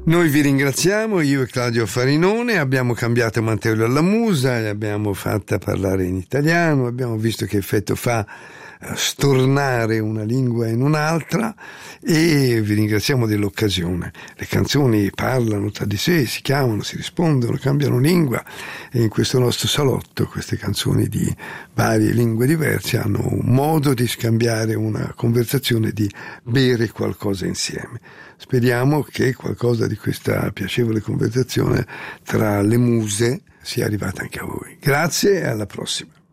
Noi vi ringraziamo, io e Claudio Farinone, abbiamo cambiato Mantello alla Musa, l'abbiamo fatta parlare in italiano, abbiamo visto che effetto fa stornare una lingua in un'altra, e vi ringraziamo dell'occasione. Le canzoni parlano tra di sé, si chiamano, si rispondono, cambiano lingua, e in questo nostro salotto queste canzoni di varie lingue diverse hanno un modo di scambiare una conversazione, di bere qualcosa insieme. Speriamo che qualcosa di questa piacevole conversazione tra le muse sia arrivata anche a voi. Grazie e alla prossima.